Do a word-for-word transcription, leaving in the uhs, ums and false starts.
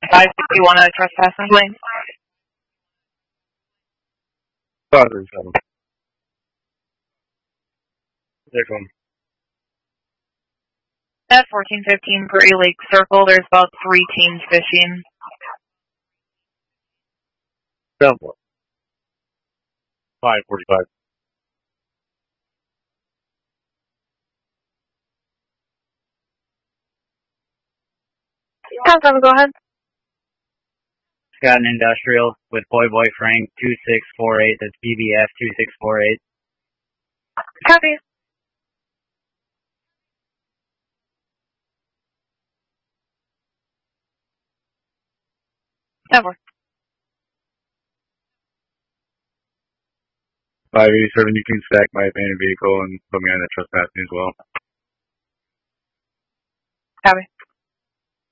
five sixty-one on a trespassing lane. five thirty-seven. Next one. At fourteen fifteen Prairie Lake Circle, there's about three teams fishing. Down four. five forty-five. Tom, go ahead. Got an industrial with Boy Boy Frank two six four eight. That's B B F two six four eight. Copy. Never. five eighty-seven, you can stack my abandoned vehicle and put me on the trespassing as well. Copy.